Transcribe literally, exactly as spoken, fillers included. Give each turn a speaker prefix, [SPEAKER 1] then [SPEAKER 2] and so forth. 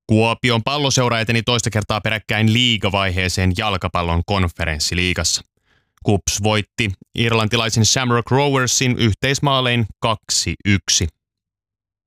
[SPEAKER 1] Kuopion Palloseura eteni toista kertaa peräkkäin liigavaiheeseen jalkapallon konferenssiliigassa. KuPS voitti irlantilaisen Shamrock Roversin yhteismaalein kaksi yksi.